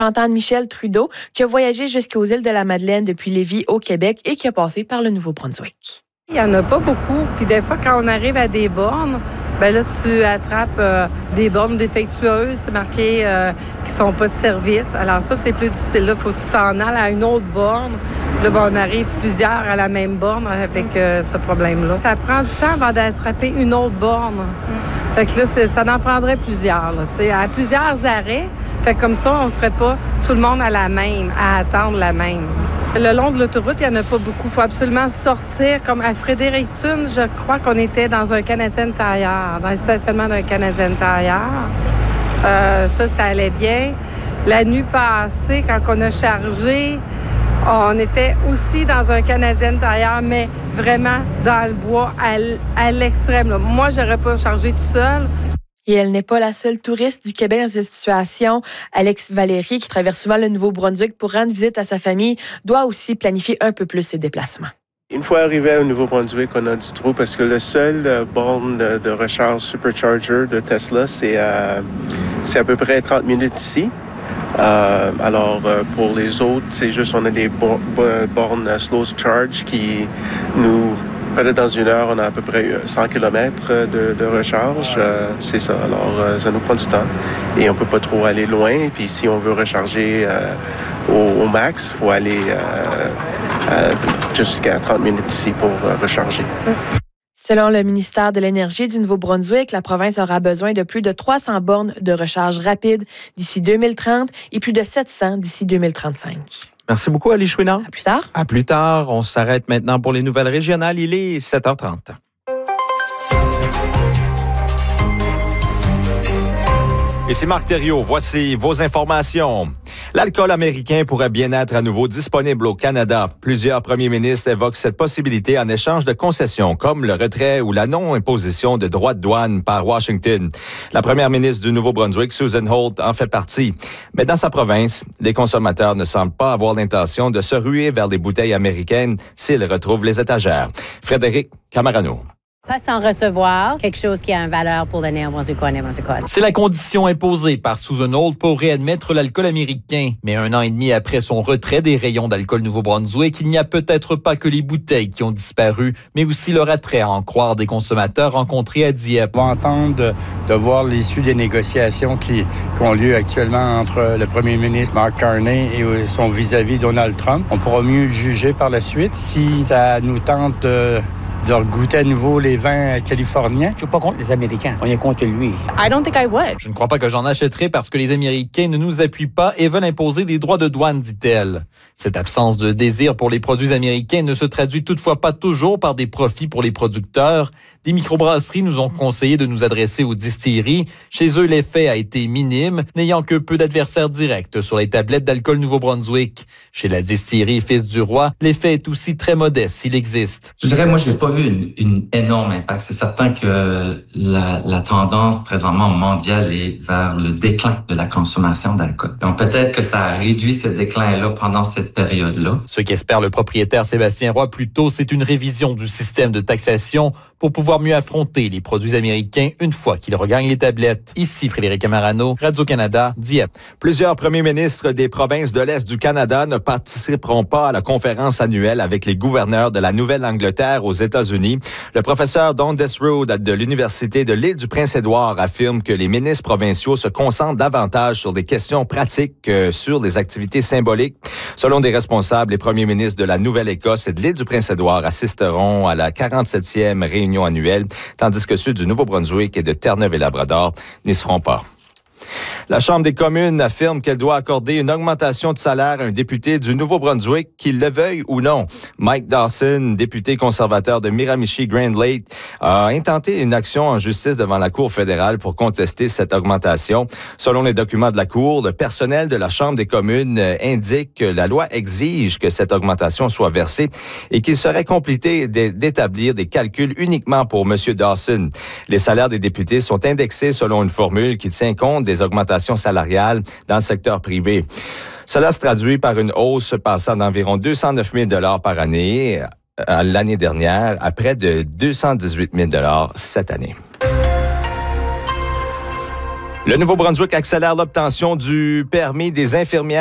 Entendre Michel Trudeau, qui a voyagé jusqu'aux îles de la Madeleine depuis Lévis au Québec et qui a passé par le Nouveau-Brunswick. Il n'y en a pas beaucoup. Puis des fois, quand on arrive à des bornes, ben là, tu attrapes des bornes défectueuses, c'est marqué qui sont pas de service. Alors ça, c'est plus difficile. Là, faut que tu t'en ailles à une autre borne. Là, ben, on arrive plusieurs à la même borne avec ce problème-là. Ça prend du temps avant d'attraper une autre borne. Fait que là, ça en prendrait plusieurs, là, à plusieurs arrêts. Fait que comme ça, on serait pas tout le monde à attendre la même. Le long de l'autoroute, il n'y en a pas beaucoup. Il faut absolument sortir. Comme à Fredericton, je crois qu'on était dans un Canadian Tire, dans le stationnement d'un Canadian Tire. Ça allait bien. La nuit passée, quand on a chargé, on était aussi dans un Canadian Tire, mais vraiment dans le bois, à l'extrême. Là. Moi, j'aurais pas chargé tout seul. Et elle n'est pas la seule touriste du Québec dans cette situation. Alex Valérie, qui traverse souvent le Nouveau-Brunswick pour rendre visite à sa famille, doit aussi planifier un peu plus ses déplacements. Une fois arrivé au Nouveau-Brunswick, on a du trou parce que le seul borne de recharge supercharger de Tesla, c'est à peu près 30 minutes ici. Alors, pour les autres, c'est juste on a des bornes slow charge qui nous... Peut-être dans une heure, on a à peu près 100 km de recharge. C'est ça. Alors, ça nous prend du temps. Et on peut pas trop aller loin. Puis si on veut recharger au max, il faut aller jusqu'à 30 minutes ici pour recharger. Selon le ministère de l'Énergie du Nouveau-Brunswick, la province aura besoin de plus de 300 bornes de recharge rapide d'ici 2030 et plus de 700 d'ici 2035. Merci beaucoup, Ali Chouinard. À plus tard. À plus tard. On s'arrête maintenant pour les nouvelles régionales. Il est 7h30. Ici Marc Thériault. Voici vos informations. L'alcool américain pourrait bien être à nouveau disponible au Canada. Plusieurs premiers ministres évoquent cette possibilité en échange de concessions, comme le retrait ou la non-imposition de droits de douane par Washington. La première ministre du Nouveau-Brunswick, Susan Holt, en fait partie. Mais dans sa province, les consommateurs ne semblent pas avoir l'intention de se ruer vers des bouteilles américaines s'ils retrouvent les étagères. Frédéric Camarano. Pas sans recevoir quelque chose qui a une valeur pour le Néo-Brunswickois. C'est la condition imposée par Susan Holt pour réadmettre l'alcool américain. Mais 1 an et demi après son retrait des rayons d'alcool Nouveau-Brunswick, il n'y a peut-être pas que les bouteilles qui ont disparu, mais aussi leur attrait à en croire des consommateurs rencontrés à Dieppe. On va entendre de voir l'issue des négociations qui ont lieu actuellement entre le premier ministre Mark Carney et son vis-à-vis Donald Trump. On pourra mieux juger par la suite si ça nous tente de goûter à nouveau les vins californiens. Je suis pas contre les Américains. On est contre lui. I don't think I would. Je ne crois pas que j'en achèterai parce que les Américains ne nous appuient pas et veulent imposer des droits de douane, dit-elle. Cette absence de désir pour les produits américains ne se traduit toutefois pas toujours par des profits pour les producteurs. Des microbrasseries nous ont conseillé de nous adresser aux distilleries. Chez eux, l'effet a été minime, n'ayant que peu d'adversaires directs sur les tablettes d'alcool Nouveau-Brunswick. Chez la distillerie Fils du Roi, l'effet est aussi très modeste s'il existe. Je dirais, moi, je n'ai pas vu une énorme impact. C'est certain que la tendance présentement mondiale est vers le déclin de la consommation d'alcool. Donc, peut-être que ça a réduit ce déclin-là pendant cette période-là. Ce qu'espère le propriétaire Sébastien Roy plutôt, c'est une révision du système de taxation pour pouvoir mieux affronter les produits américains une fois qu'ils regagnent les tablettes. Ici Frédéric Camarano, Radio-Canada, Dieppe. Plusieurs premiers ministres des provinces de l'Est du Canada ne participeront pas à la conférence annuelle avec les gouverneurs de la Nouvelle-Angleterre aux États-Unis. Le professeur Don Desrode de l'Université de l'Île-du-Prince-Édouard affirme que les ministres provinciaux se concentrent davantage sur des questions pratiques que sur des activités symboliques. Selon des responsables, les premiers ministres de la Nouvelle-Écosse et de l'Île-du-Prince-Édouard assisteront à la 47e réunion annuelle, tandis que ceux du Nouveau-Brunswick et de Terre-Neuve-et-Labrador n'y seront pas. La Chambre des communes affirme qu'elle doit accorder une augmentation de salaire à un député du Nouveau-Brunswick, qu'il le veuille ou non. Mike Dawson, député conservateur de Miramichi-Grand Lake, a intenté une action en justice devant la Cour fédérale pour contester cette augmentation. Selon les documents de la Cour, le personnel de la Chambre des communes indique que la loi exige que cette augmentation soit versée et qu'il serait compliqué d'établir des calculs uniquement pour M. Dawson. Les salaires des députés sont indexés selon une formule qui tient compte des augmentations salariales dans le secteur privé. Cela se traduit par une hausse passant d'environ 209 000 $ par année l'année dernière à près de 218 000 $ cette année. Le Nouveau-Brunswick accélère l'obtention du permis des infirmières